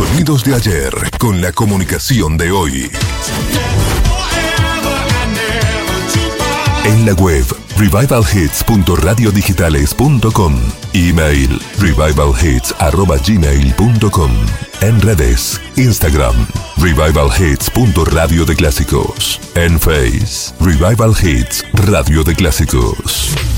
sonidos de ayer con la comunicación de hoy. En la web revivalhits.radiodigitales.com. Email revivalhits@gmail.com. En redes, Instagram revivalhits.radio de clásicos. En Face, Revival Hits Radio de Clásicos.